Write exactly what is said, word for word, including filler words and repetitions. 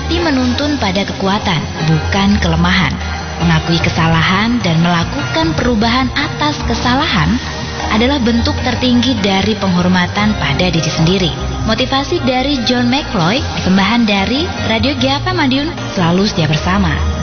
tapi menuntun pada kekuatan, bukan kelemahan. Mengakui kesalahan dan melakukan perubahan atas kesalahan adalah bentuk tertinggi dari penghormatan pada diri sendiri. Motivasi dari John McCloy, persembahan dari Radio G F M Madiun, selalu setia bersama.